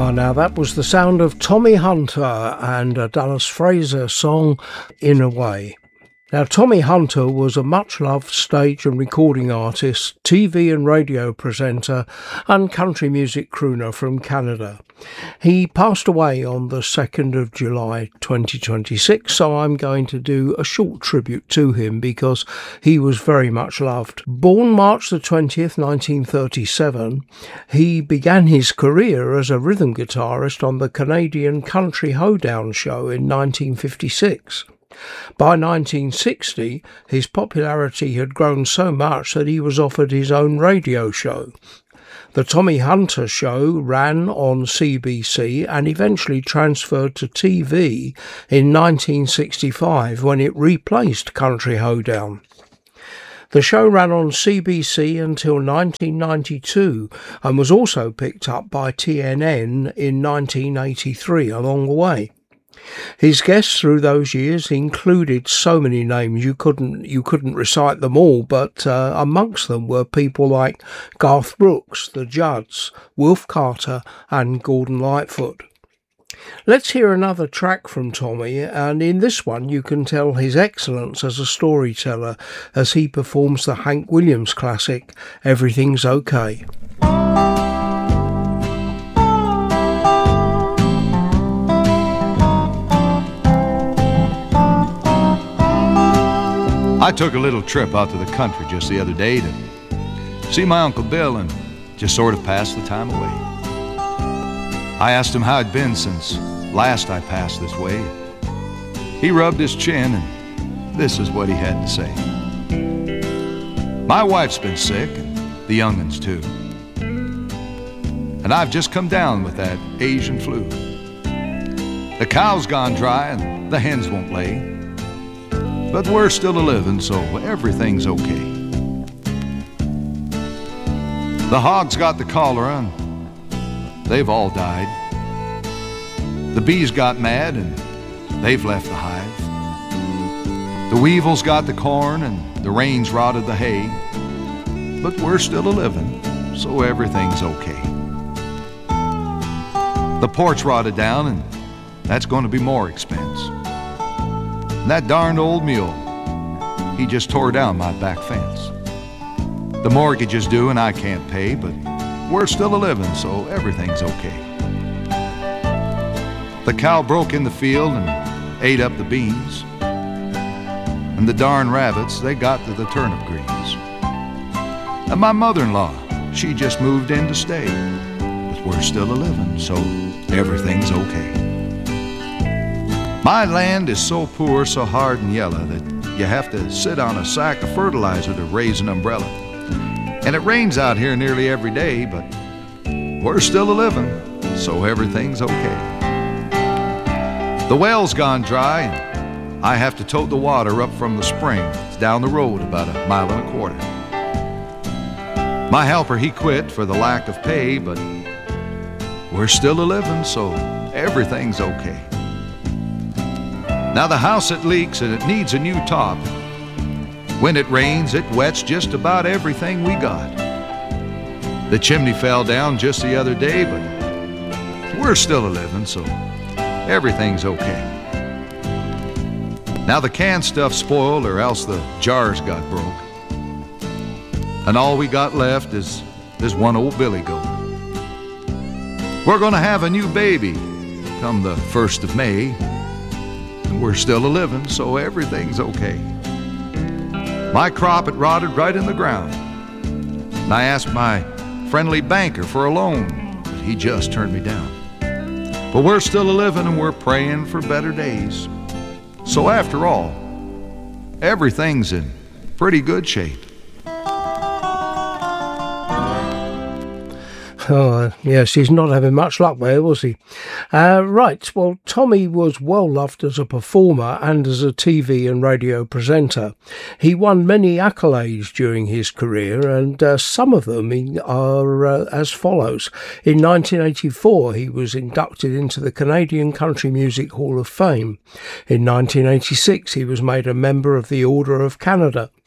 Now that was the sound of Tommy Hunter and a Dallas Fraser song, In a Way. Now, Tommy Hunter was a much-loved stage and recording artist, TV and radio presenter and country music crooner from Canada. He passed away on the 2nd of July 2026, so I'm going to do a short tribute to him because he was very much loved. Born March the 20th, 1937, he began his career as a rhythm guitarist on the Canadian Country Hoedown show in 1956. By 1960, his popularity had grown so much that he was offered his own radio show. The Tommy Hunter Show ran on CBC and eventually transferred to TV in 1965 when it replaced Country Hoedown. The show ran on CBC until 1992 and was also picked up by TNN in 1983 along the way. His guests through those years included so many names you couldn't recite them all, but amongst them were people like Garth Brooks, the Judds, Wilf Carter and Gordon Lightfoot. Let's hear another track from Tommy, and in this one you can tell his excellence as a storyteller as he performs the Hank Williams classic, Everything's Okay. I took a little trip out to the country just the other day to see my Uncle Bill and just sort of pass the time away. I asked him how it'd been since last I passed this way. He rubbed his chin and this is what he had to say. My wife's been sick and the young'uns too. And I've just come down with that Asian flu. The cow's gone dry and the hens won't lay. But we're still a-living, so everything's okay. The hogs got the cholera, and they've all died. The bees got mad, and they've left the hive. The weevils got the corn, and the rains rotted the hay. But we're still a-living, so everything's okay. The porch rotted down, and that's going to be more expense. That darned old mule, he just tore down my back fence. The mortgage is due and I can't pay, but we're still a-living, so everything's okay. The cow broke in the field and ate up the beans, and the darn rabbits, they got to the turnip greens. And my mother-in-law, she just moved in to stay, but we're still a-living, so everything's okay. My land is so poor, so hard and yellow that you have to sit on a sack of fertilizer to raise an umbrella. And it rains out here nearly every day, but we're still a-living, so everything's okay. The well's gone dry, and I have to tote the water up from the spring. It's down the road about 1.25 miles. My helper, he quit for the lack of pay, but we're still a-living, so everything's okay. Now the house, it leaks and it needs a new top. When it rains, it wets just about everything we got. The chimney fell down just the other day, but we're still a-living, so everything's okay. Now the canned stuff spoiled or else the jars got broke. And all we got left is one old billy goat. We're gonna have a new baby come the 1st of May. We're still a-living, so everything's okay. My crop, it rotted right in the ground. And I asked my friendly banker for a loan, but he just turned me down. But we're still a-living and we're praying for better days. So after all, everything's in pretty good shape. Oh, yes, he's not having much luck there, was he? Right, well, Tommy was well loved as a performer and as a TV and radio presenter. He won many accolades during his career, and some of them are as follows. In 1984, he was inducted into the Canadian Country Music Hall of Fame. In 1986, he was made a member of the Order of Canada.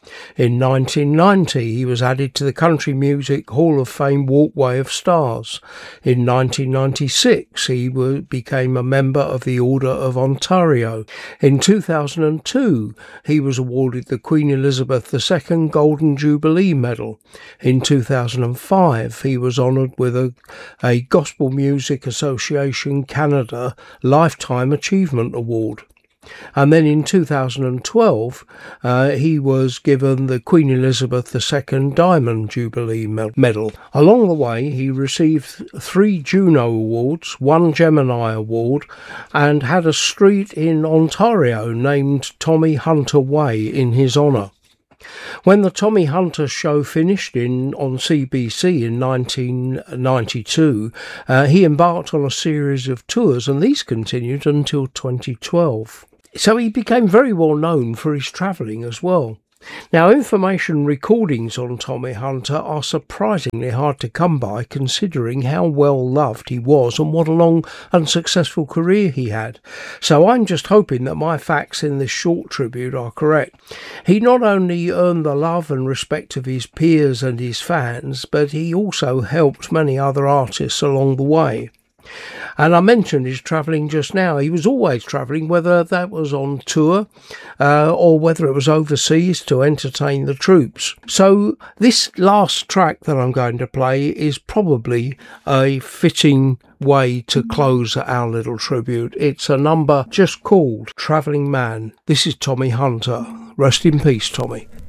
In 1990, he was added to the Country Music Hall of Fame Walkway of Stars. In 1996, he became a member of the Order of Ontario. In 2002, he was awarded the Queen Elizabeth II Golden Jubilee Medal. In 2005, he was honoured with a Gospel Music Association Canada Lifetime Achievement Award. And then in 2012, he was given the Queen Elizabeth II Diamond Jubilee Medal. Along the way, he received 3 Juno Awards, 1 Gemini Award, and had a street in Ontario named Tommy Hunter Way in his honour. When the Tommy Hunter show finished on CBC in 1992, he embarked on a series of tours, and these continued until 2012. So he became very well known for his travelling as well. Now, information recordings on Tommy Hunter are surprisingly hard to come by, considering how well loved he was and what a long and successful career he had. So I'm just hoping that my facts in this short tribute are correct. He not only earned the love and respect of his peers and his fans, but he also helped many other artists along the way. And I mentioned his travelling just now. He was always travelling, whether that was on tour or whether it was overseas to entertain the troops. So this last track that I'm going to play is probably a fitting way to close our little tribute. It's a number just called Travelling Man. This is Tommy Hunter. Rest in peace, Tommy.